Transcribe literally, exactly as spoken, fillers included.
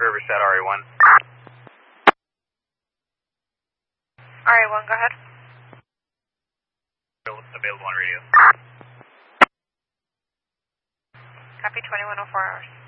Riverside R A one. R A one, go ahead. Available on radio. Copy twenty-one oh four hours.